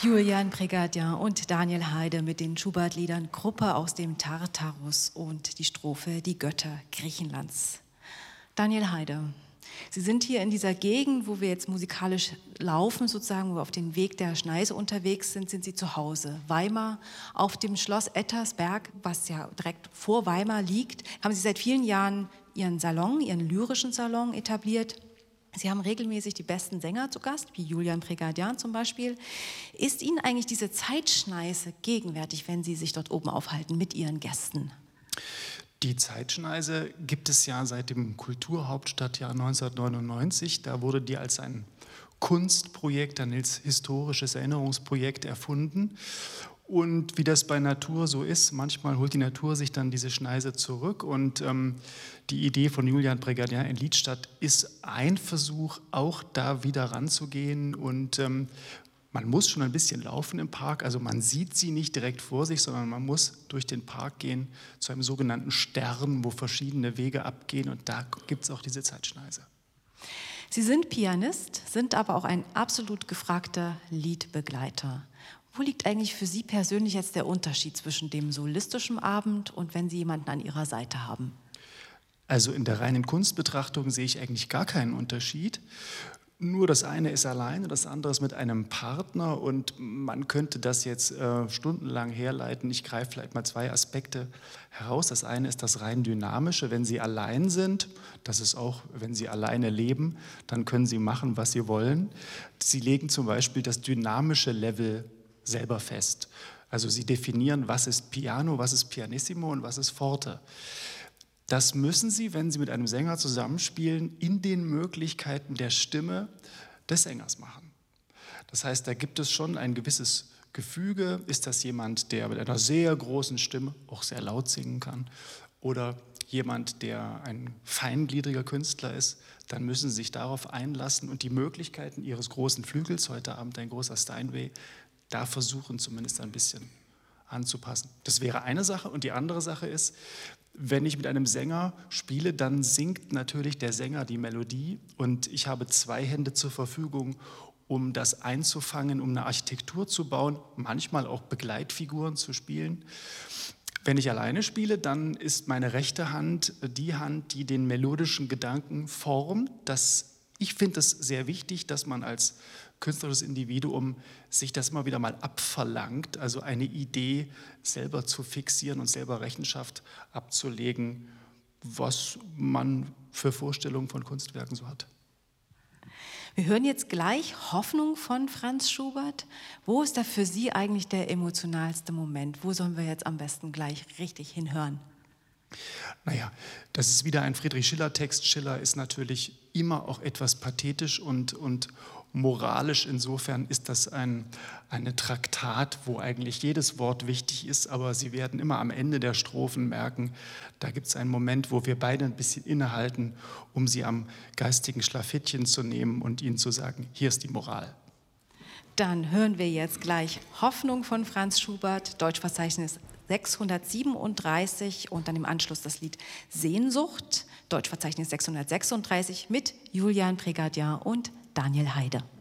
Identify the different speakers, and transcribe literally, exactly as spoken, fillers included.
Speaker 1: Julian Prégardien und Daniel Heide mit den Schubert-Liedern Gruppe aus dem Tartarus und die Strophe Die Götter Griechenlands. Daniel Heide, Sie sind hier in dieser Gegend, wo wir jetzt musikalisch laufen, sozusagen, wo wir auf dem Weg der Schneise unterwegs sind, sind Sie zu Hause. Weimar, auf dem Schloss Ettersberg, was ja direkt vor Weimar liegt, haben Sie seit vielen Jahren Ihren Salon, Ihren lyrischen Salon etabliert. Sie haben regelmäßig die besten Sänger zu Gast, wie Julian Prégardien zum Beispiel. Ist Ihnen eigentlich diese Zeitschneise gegenwärtig, wenn Sie sich dort oben aufhalten mit Ihren Gästen?
Speaker 2: Die Zeitschneise gibt es ja seit dem Kulturhauptstadtjahr neunzehnhundertneunundneunzig. Da wurde die als ein Kunstprojekt, ein historisches Erinnerungsprojekt erfunden. Und wie das bei Natur so ist, manchmal holt die Natur sich dann diese Schneise zurück. Und ähm, die Idee von Julian Prégardien in Liedstadt ist ein Versuch, auch da wieder ranzugehen. Und ähm, man muss schon ein bisschen laufen im Park. Also man sieht sie nicht direkt vor sich, sondern man muss durch den Park gehen zu einem sogenannten Stern, wo verschiedene Wege abgehen. Und da gibt es auch diese Zeitschneise.
Speaker 1: Sie sind Pianist, sind aber auch ein absolut gefragter Liedbegleiter. Wo liegt eigentlich für Sie persönlich jetzt der Unterschied zwischen dem solistischen Abend und wenn Sie jemanden an Ihrer Seite haben?
Speaker 2: Also in der reinen Kunstbetrachtung sehe ich eigentlich gar keinen Unterschied. Nur das eine ist alleine, das andere ist mit einem Partner und man könnte das jetzt äh, stundenlang herleiten. Ich greife vielleicht mal zwei Aspekte heraus. Das eine ist das rein Dynamische. Wenn Sie allein sind, das ist auch, wenn Sie alleine leben, dann können Sie machen, was Sie wollen. Sie legen zum Beispiel das dynamische Level selber fest. Also Sie definieren, was ist Piano, was ist Pianissimo und was ist Forte. Das müssen Sie, wenn Sie mit einem Sänger zusammenspielen, in den Möglichkeiten der Stimme des Sängers machen. Das heißt, da gibt es schon ein gewisses Gefüge. Ist das jemand, der mit einer sehr großen Stimme auch sehr laut singen kann? Oder jemand, der ein feingliedriger Künstler ist? Dann müssen Sie sich darauf einlassen und die Möglichkeiten Ihres großen Flügels, heute Abend ein großer Steinway, da versuchen zumindest ein bisschen anzupassen. Das wäre eine Sache. Und die andere Sache ist, wenn ich mit einem Sänger spiele, dann singt natürlich der Sänger die Melodie und ich habe zwei Hände zur Verfügung, um das einzufangen, um eine Architektur zu bauen, manchmal auch Begleitfiguren zu spielen. Wenn ich alleine spiele, dann ist meine rechte Hand die Hand, die den melodischen Gedanken formt. Das, ich finde es sehr wichtig, dass man als künstlerisches Individuum sich das immer wieder mal abverlangt, also eine Idee selber zu fixieren und selber Rechenschaft abzulegen, was man für Vorstellungen von Kunstwerken so hat.
Speaker 1: Wir hören jetzt gleich Hoffnung von Franz Schubert. Wo ist da für Sie eigentlich der emotionalste Moment? Wo sollen wir jetzt am besten gleich richtig hinhören?
Speaker 2: Naja, das ist wieder ein Friedrich-Schiller-Text. Schiller ist natürlich immer auch etwas pathetisch und, und moralisch. Insofern ist das ein eine Traktat, wo eigentlich jedes Wort wichtig ist, aber Sie werden immer am Ende der Strophen merken, da gibt es einen Moment, wo wir beide ein bisschen innehalten, um Sie am geistigen Schlafittchen zu nehmen und Ihnen zu sagen, hier ist die Moral.
Speaker 1: Dann hören wir jetzt gleich Hoffnung von Franz Schubert, Deutschverzeichnis sechshundertsiebenunddreißig und dann im Anschluss das Lied Sehnsucht, Deutschverzeichnis sechshundertsechsunddreißig mit Julian Prégardien und Daniel Heide.